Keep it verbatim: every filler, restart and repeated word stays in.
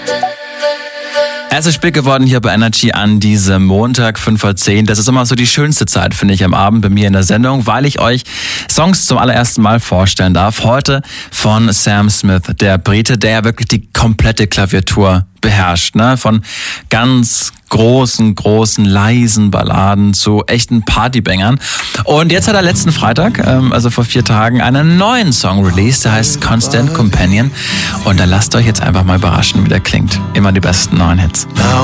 Es ist spät geworden hier bei Energy an diesem Montag, fünf vor zehn. Das ist immer so die schönste Zeit, finde ich, am Abend bei mir in der Sendung, weil ich euch Songs zum allerersten Mal vorstellen darf. Heute von Sam Smith, der Brite, der ja wirklich die komplette Klaviatur beherrscht, ne? Von ganz großen, großen, leisen Balladen zu echten Partybangern. Und jetzt hat er letzten Freitag, ähm, also vor vier Tagen, einen neuen Song released, der heißt Constant Companion. Und da lasst euch jetzt einfach mal überraschen, wie der klingt. Immer die besten neuen Hits. Now